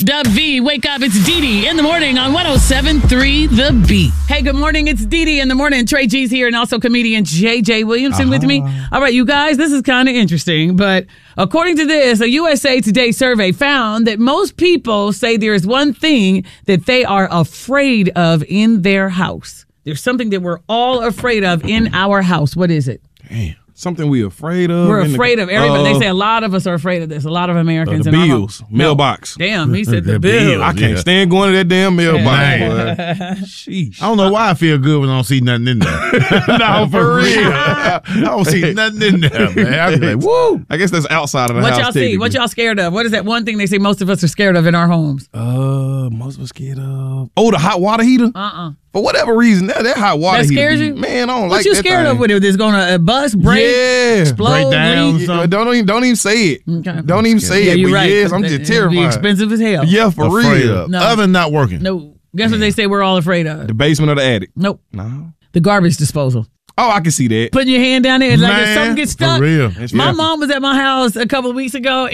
W Wake Up, it's Dee Dee in the morning on 107.3 The Beat. Hey, good morning. It's Dee Dee in the morning. Trey G's here and also comedian J.J. Williamson with me. All right, you guys, this is kind of interesting, but according to this, a USA Today survey found that most people say there is one thing that they are afraid of in their house. There's something that we're all afraid of in our house. What is it? Damn. Something we afraid of. We're afraid of everybody. They say a lot of us are afraid of this. A lot of Americans. The bills. Mailbox. Damn, he said the bills. I can't stand going to that damn mailbox. Sheesh. I don't know why I feel good when I don't see nothing in there. No, for real. I don't see nothing in there, man. I be like, woo. I guess that's outside of the house. What y'all see? What y'all scared of? What is that one thing they say most of us are scared of in our homes? Most of us scared of. Oh, the hot water heater? For whatever reason, that hot water heater. That scares you? Man, I don't what like you that scared thing. of with it? It's going to bust, break, explode, break down, leak? Don't even say it. Okay. Don't even say Yeah, it. you're But right. yes, I'm just It'd terrified. be expensive as hell. Yeah, for Afraid real. of. No. Oven not working. No. Guess what they say we're all afraid of? The basement or the attic? Nope. No. The garbage disposal. Oh, I can see that. Putting your hand down there. It's like if Man, something gets for stuck. real. My mom was at my house a couple of weeks ago.